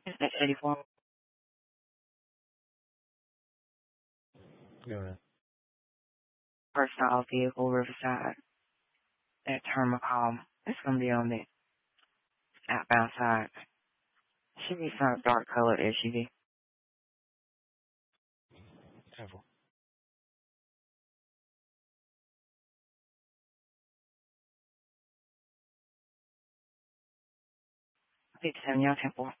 It's at 84. Go ahead. Personal vehicle, Riverside. That terminal call. It's going to be on the outbound side. Should be some dark colored SUV. Careful. Big 7 Young Temple.